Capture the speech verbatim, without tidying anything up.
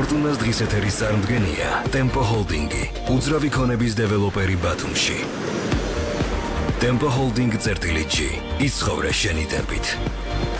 ფორტუნას დღის ეთერის წარმდგენია Tempo Holding-ი, უძრავი ქონების დეველოპერი ბათუმში. Tempo Holding წერტილი G, იცხოვრე შენი ტემპით.